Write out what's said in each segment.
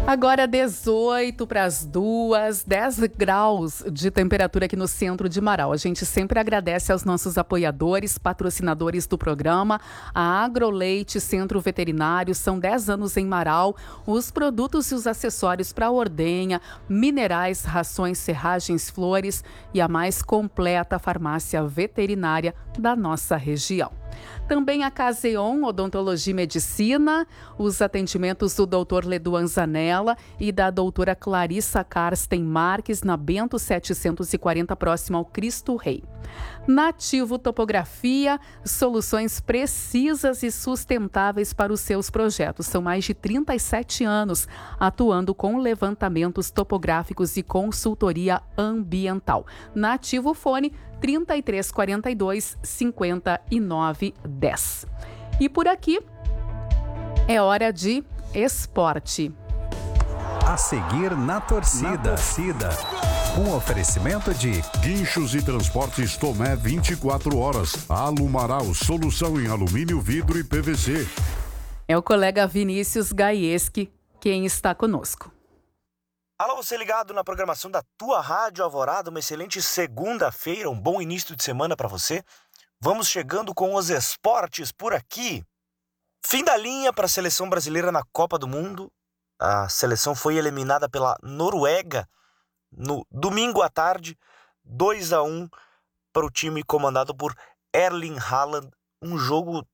Agora 18 para as 2, 10 graus de temperatura aqui no centro de Marau. A gente sempre agradece aos nossos apoiadores, patrocinadores do programa, a Agroleite Centro Veterinário, são 10 anos em Marau, os produtos e os acessórios para ordenha, minerais, rações, serragens, flores e a mais completa farmácia veterinária da nossa região. Também a Caseon Odontologia e Medicina, os atendimentos do Dr. Leduan Zanella e da doutora Clarissa Karsten Marques, na Bento 740, próximo ao Cristo Rei. Nativo Topografia, soluções precisas e sustentáveis para os seus projetos. São mais de 37 anos atuando com levantamentos topográficos e consultoria ambiental. Nativo Fone 3342 5910. E por aqui é hora de esporte. A seguir na torcida. Um oferecimento de Guinchos e Transportes Tomé 24 horas. Alumarau, solução em alumínio, vidro e PVC. É o colega Vinícius Gaieski quem está conosco. Alô, você ligado na programação da tua Rádio Alvorada, uma excelente segunda-feira, um bom início de semana para você. Vamos chegando com os esportes por aqui. Fim da linha para a seleção brasileira na Copa do Mundo. A seleção foi eliminada pela Noruega no domingo à tarde, 2-1 para o time comandado por Erling Haaland. Um jogo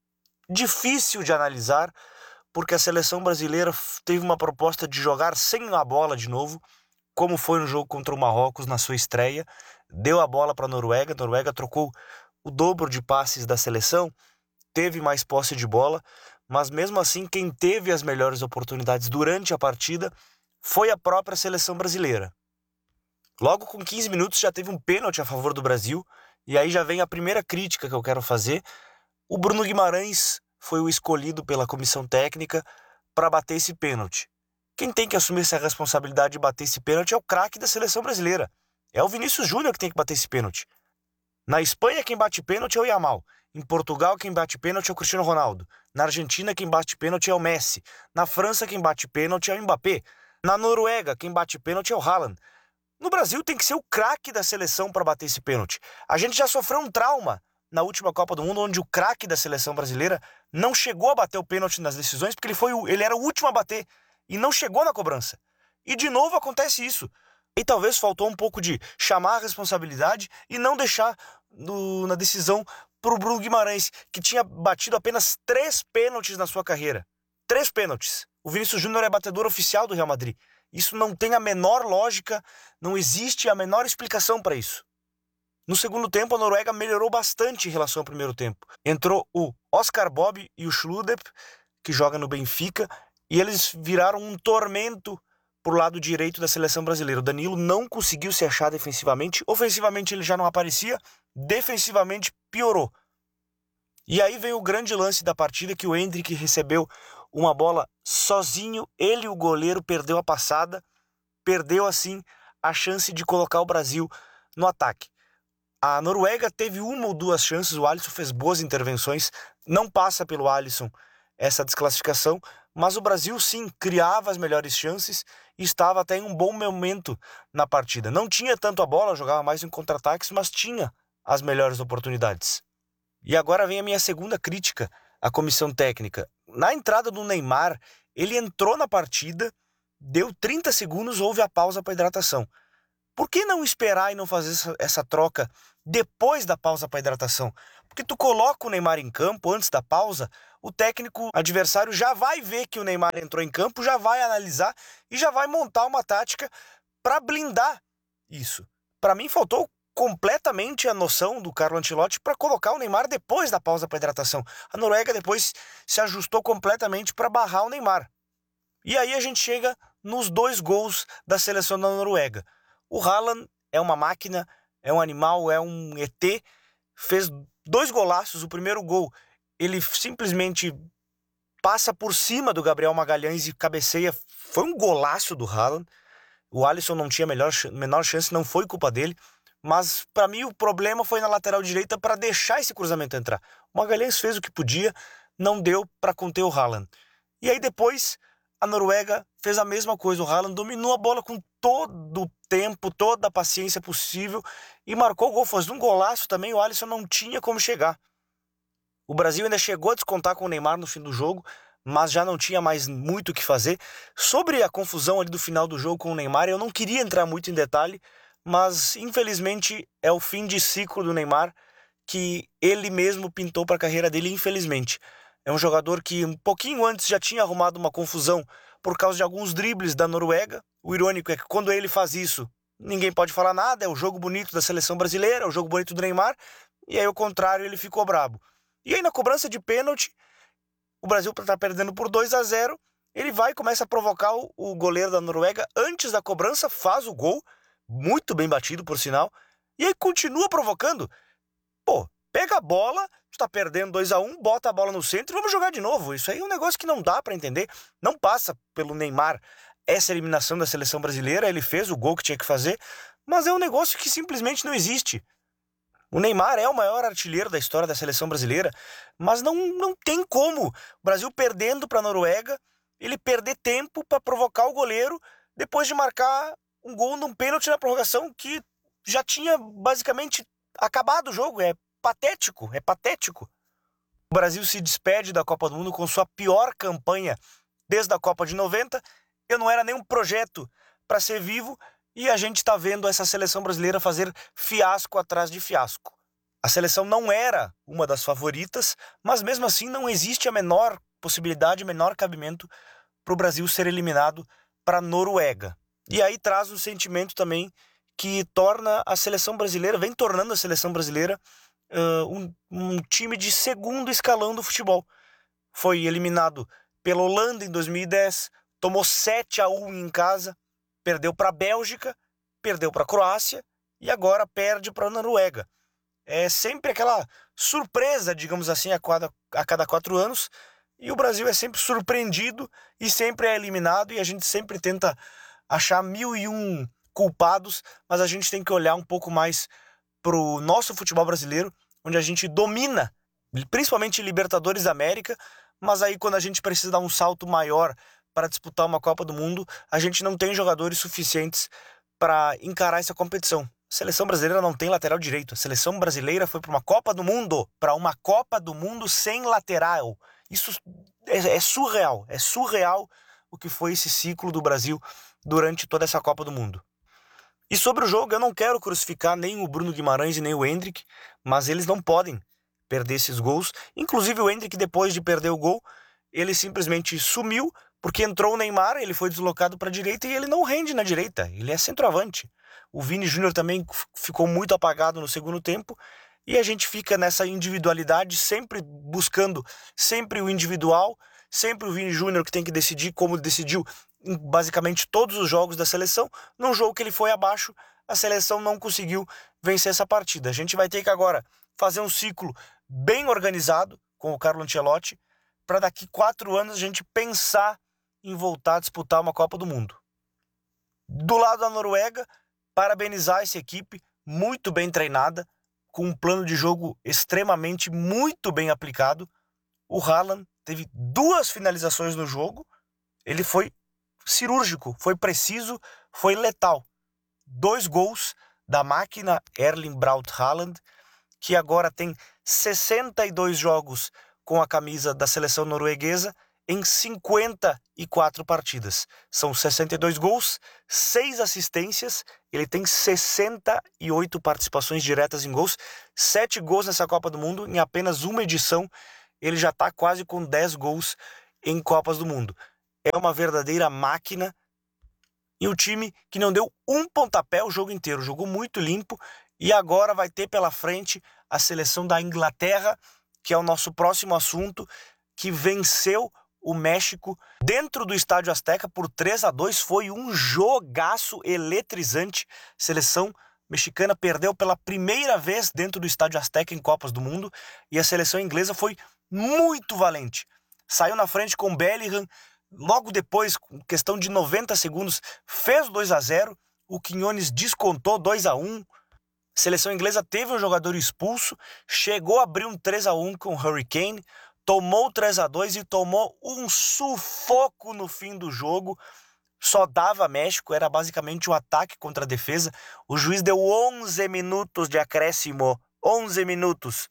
difícil de analisar, porque a seleção brasileira teve uma proposta de jogar sem a bola de novo, como foi no jogo contra o Marrocos na sua estreia. Deu a bola para a Noruega trocou o dobro de passes da seleção, teve mais posse de bola, mas mesmo assim quem teve as melhores oportunidades durante a partida foi a própria seleção brasileira. Logo com 15 minutos já teve um pênalti a favor do Brasil, e aí já vem a primeira crítica que eu quero fazer. O Bruno Guimarães foi o escolhido pela comissão técnica para bater esse pênalti. Quem tem que assumir essa responsabilidade de bater esse pênalti é o craque da seleção brasileira. É o Vinícius Júnior que tem que bater esse pênalti. Na Espanha, quem bate pênalti é o Yamal. Em Portugal, quem bate pênalti é o Cristiano Ronaldo. Na Argentina, quem bate pênalti é o Messi. Na França, quem bate pênalti é o Mbappé. Na Noruega, quem bate pênalti é o Haaland. No Brasil, tem que ser o craque da seleção para bater esse pênalti. A gente já sofreu um trauma na última Copa do Mundo, onde o craque da seleção brasileira não chegou a bater o pênalti nas decisões, porque ele era o último a bater e não chegou na cobrança. E de novo acontece isso. E talvez faltou um pouco de chamar a responsabilidade e não deixar na decisão para o Bruno Guimarães, que tinha batido apenas 3 pênaltis na sua carreira. 3 pênaltis. O Vinícius Júnior é batedor oficial do Real Madrid. Isso não tem a menor lógica, não existe a menor explicação para isso. No segundo tempo, a Noruega melhorou bastante em relação ao primeiro tempo. Entrou o Oscar Bob e o Schludep, que joga no Benfica, e eles viraram um tormento por lado direito da seleção brasileira. O Danilo não conseguiu se achar defensivamente. Ofensivamente ele já não aparecia, defensivamente piorou. E aí vem o grande lance da partida, que o Endrick recebeu uma bola sozinho, ele e o goleiro perdeu a passada, perdeu assim a chance de colocar o Brasil no ataque. A Noruega teve uma ou duas chances, o Alisson fez boas intervenções, não passa pelo Alisson essa desclassificação, mas o Brasil sim criava as melhores chances e estava até em um bom momento na partida. Não tinha tanto a bola, jogava mais em contra-ataques, mas tinha as melhores oportunidades. E agora vem a minha segunda crítica à comissão técnica. Na entrada do Neymar, ele entrou na partida, deu 30 segundos, houve a pausa para hidratação. Por que não esperar e não fazer essa troca depois da pausa para hidratação? Porque tu coloca o Neymar em campo antes da pausa, o técnico adversário já vai ver que o Neymar entrou em campo, já vai analisar e já vai montar uma tática para blindar isso. Para mim faltou completamente a noção do Carlo Ancelotti para colocar o Neymar depois da pausa para hidratação. A Noruega depois se ajustou completamente para barrar o Neymar. E aí a gente chega nos 2 gols da seleção da Noruega. O Haaland é uma máquina, é um animal, é um ET, fez 2 golaços. O primeiro gol, ele simplesmente passa por cima do Gabriel Magalhães e cabeceia. Foi um golaço do Haaland. O Alisson não tinha menor chance, não foi culpa dele. Mas para mim o problema foi na lateral direita para deixar esse cruzamento entrar. O Magalhães fez o que podia, não deu para conter o Haaland. E aí depois a Noruega fez a mesma coisa. O Haaland dominou a bola com todo o tempo, toda a paciência possível e marcou o gol. Fez um golaço também, o Alisson não tinha como chegar. O Brasil ainda chegou a descontar com o Neymar no fim do jogo, mas já não tinha mais muito o que fazer. Sobre a confusão ali do final do jogo com o Neymar, eu não queria entrar muito em detalhe, mas infelizmente é o fim de ciclo do Neymar que ele mesmo pintou para a carreira dele, infelizmente. É um jogador que um pouquinho antes já tinha arrumado uma confusão por causa de alguns dribles da Noruega. O irônico é que quando ele faz isso, ninguém pode falar nada, é o jogo bonito da seleção brasileira, é o jogo bonito do Neymar, e aí ao contrário ele ficou brabo. E aí na cobrança de pênalti, o Brasil está perdendo por 2-0, ele vai e começa a provocar o goleiro da Noruega antes da cobrança, faz o gol, muito bem batido por sinal, e aí continua provocando. Pô, pega a bola, tu tá perdendo 2-1, bota a bola no centro e vamos jogar de novo. Isso aí é um negócio que não dá pra entender. Não passa pelo Neymar essa eliminação da seleção brasileira, ele fez o gol que tinha que fazer, mas é um negócio que simplesmente não existe. O Neymar é o maior artilheiro da história da seleção brasileira, mas não tem como o Brasil perdendo pra Noruega, ele perder tempo pra provocar o goleiro depois de marcar um gol num pênalti na prorrogação que já tinha basicamente acabado o jogo. É patético, é patético. O Brasil se despede da Copa do Mundo com sua pior campanha desde a Copa de 90. Eu não era nenhum projeto para ser vivo e a gente está vendo essa seleção brasileira fazer fiasco atrás de fiasco. A seleção não era uma das favoritas, mas mesmo assim não existe a menor possibilidade, o menor cabimento para o Brasil ser eliminado para a Noruega. E aí traz um sentimento também que torna a seleção brasileira, vem tornando a seleção brasileira um time de segundo escalão do futebol. Foi eliminado pela Holanda em 2010, tomou 7-1 em casa, perdeu para a Bélgica, perdeu para a Croácia e agora perde para a Noruega. É sempre aquela surpresa, digamos assim, a cada 4 anos, e o Brasil é sempre surpreendido e sempre é eliminado, e a gente sempre tenta achar 1001 culpados, mas a gente tem que olhar um pouco mais pro nosso futebol brasileiro, onde a gente domina, principalmente Libertadores da América, mas aí quando a gente precisa dar um salto maior para disputar uma Copa do Mundo, a gente não tem jogadores suficientes para encarar essa competição. A seleção brasileira não tem lateral direito. A seleção brasileira foi para uma Copa do Mundo sem lateral. Isso é surreal, é surreal o que foi esse ciclo do Brasil durante toda essa Copa do Mundo. E sobre o jogo, eu não quero crucificar nem o Bruno Guimarães e nem o Endrick, mas eles não podem perder esses gols. Inclusive o Endrick, depois de perder o gol, ele simplesmente sumiu, porque entrou o Neymar, ele foi deslocado para a direita e ele não rende na direita, ele é centroavante. O Vini Júnior também ficou muito apagado no segundo tempo, e a gente fica nessa individualidade, sempre buscando sempre o individual, sempre o Vini Júnior que tem que decidir, como decidiu em basicamente todos os jogos da seleção. Num jogo que ele foi abaixo, a seleção não conseguiu vencer essa partida. A gente vai ter que agora fazer um ciclo bem organizado com o Carlo Ancelotti, para daqui 4 anos a gente pensar em voltar a disputar uma Copa do Mundo. Do lado da Noruega, parabenizar essa equipe, muito bem treinada, com um plano de jogo extremamente muito bem aplicado. O Haaland teve 2 finalizações no jogo, ele foi cirúrgico, foi preciso, foi letal. 2 gols da máquina Erling Braut Haaland, que agora tem 62 jogos com a camisa da seleção norueguesa em 54 partidas. São 62 gols, 6 assistências, ele tem 68 participações diretas em gols, 7 gols nessa Copa do Mundo, em apenas uma edição, ele já está quase com 10 gols em Copas do Mundo. É uma verdadeira máquina, e o time que não deu um pontapé o jogo inteiro, jogou muito limpo, e agora vai ter pela frente a seleção da Inglaterra, que é o nosso próximo assunto, que venceu o México dentro do Estádio Azteca por 3-2, foi um jogaço eletrizante. A seleção mexicana perdeu pela primeira vez dentro do Estádio Azteca em Copas do Mundo, e a seleção inglesa foi muito valente. Saiu na frente com Bellingham, logo depois, com questão de 90 segundos, fez 2-0, o Quiñones descontou 2-1. A seleção inglesa teve um jogador expulso, chegou a abrir um 3-1 com o Harry Kane, tomou 3-2 e tomou um sufoco no fim do jogo. Só dava México, era basicamente um ataque contra a defesa. O juiz deu 11 minutos de acréscimo, 11 minutos.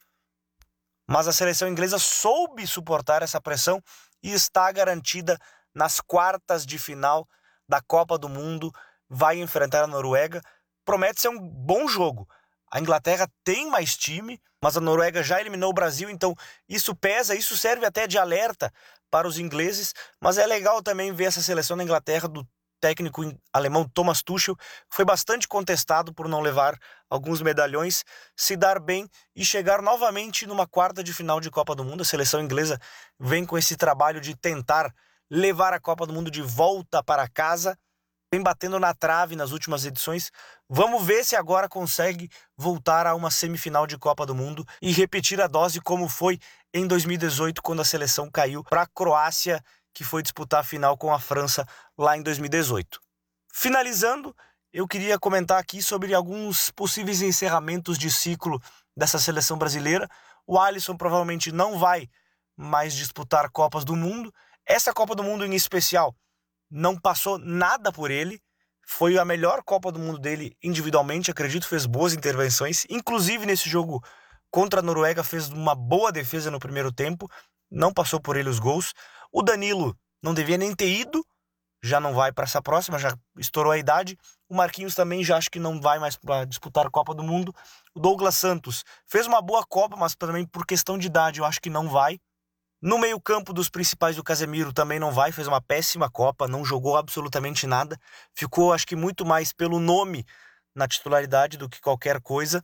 Mas a seleção inglesa soube suportar essa pressão e está garantida nas quartas de final da Copa do Mundo. Vai enfrentar a Noruega. Promete ser um bom jogo. A Inglaterra tem mais time, mas a Noruega já eliminou o Brasil, então isso pesa, isso serve até de alerta para os ingleses, mas é legal também ver essa seleção da Inglaterra do técnico alemão Thomas Tuchel, que foi bastante contestado por não levar alguns medalhões, se dar bem e chegar novamente numa quarta de final de Copa do Mundo. A seleção inglesa vem com esse trabalho de tentar levar a Copa do Mundo de volta para casa, vem batendo na trave nas últimas edições. Vamos ver se agora consegue voltar a uma semifinal de Copa do Mundo e repetir a dose como foi em 2018, quando a seleção caiu para a Croácia, que foi disputar a final com a França lá em 2018. Finalizando, eu queria comentar aqui sobre alguns possíveis encerramentos de ciclo dessa seleção brasileira. O Alisson provavelmente não vai mais disputar Copas do Mundo. Essa Copa do Mundo em especial não passou nada por ele. Foi a melhor Copa do Mundo dele individualmente, acredito, fez boas intervenções. Inclusive nesse jogo contra a Noruega fez uma boa defesa no primeiro tempo. Não passou por ele os gols. O Danilo não devia nem ter ido, já não vai para essa próxima, já estourou a idade. O Marquinhos também já acho que não vai mais para disputar a Copa do Mundo. O Douglas Santos fez uma boa Copa, mas também por questão de idade eu acho que não vai. No meio-campo dos principais, o Casemiro também não vai, fez uma péssima Copa, não jogou absolutamente nada. Ficou, acho que, muito mais pelo nome na titularidade do que qualquer coisa.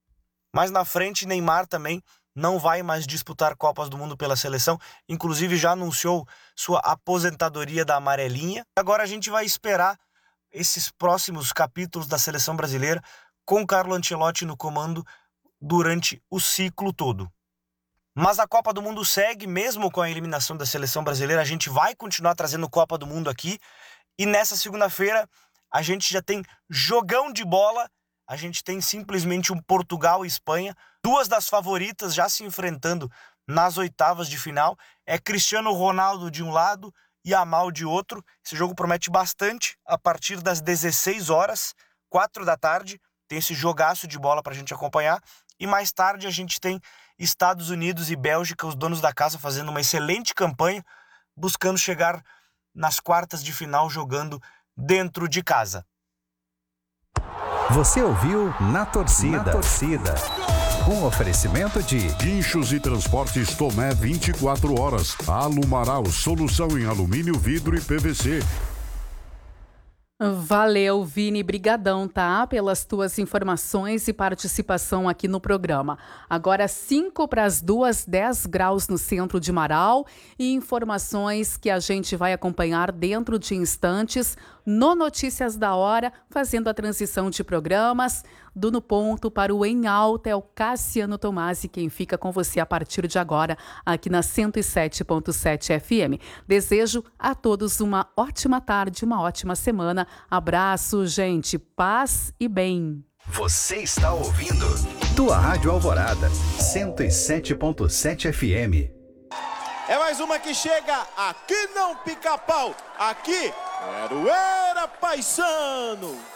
Mas na frente, Neymar também não vai mais disputar Copas do Mundo pela seleção. Inclusive, já anunciou sua aposentadoria da amarelinha. Agora a gente vai esperar esses próximos capítulos da seleção brasileira com Carlo Ancelotti no comando durante o ciclo todo. Mas a Copa do Mundo segue, mesmo com a eliminação da seleção brasileira. A gente vai continuar trazendo Copa do Mundo aqui. E nessa segunda-feira a gente já tem jogão de bola. A gente tem simplesmente um Portugal e Espanha. Duas das favoritas já se enfrentando nas oitavas de final. É Cristiano Ronaldo de um lado e Yamal de outro. Esse jogo promete bastante. A partir das 16 horas, 4 da tarde, tem esse jogaço de bola para a gente acompanhar. E mais tarde a gente tem Estados Unidos e Bélgica, os donos da casa, fazendo uma excelente campanha, buscando chegar nas quartas de final jogando dentro de casa. Você ouviu Na Torcida. Um oferecimento de Guinchos e Transportes Tomé 24 horas. Alumaral, solução em alumínio, vidro e PVC. Valeu, Vini, brigadão, tá? Pelas tuas informações e participação aqui no programa. Agora 1:55, 10 graus no centro de Marau, e informações que a gente vai acompanhar dentro de instantes no Notícias da Hora, fazendo a transição de programas do No Ponto para o Em Alta. É o Cassiano Tomasi quem fica com você a partir de agora aqui na 107.7 FM. Desejo a todos uma ótima tarde, uma ótima semana. Abraço, gente, paz e bem. Você está ouvindo Tua Rádio Alvorada, 107.7 FM. É mais uma que chega, aqui não pica-pau, aqui era Paisano.